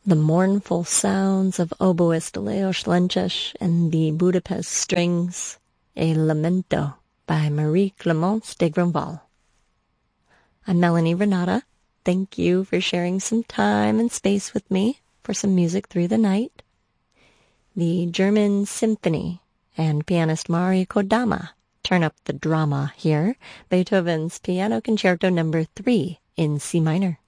The mournful sounds of oboist Leos Lenches and the Budapest Strings, a Lamento by Marie-Clémence de Grandval. I'm Melanie Renata. Thank you for sharing some time and space with me for some music through the night. The German Symphony and pianist Mari Kodama turn up the drama here. Beethoven's Piano Concerto No. 3 in C minor.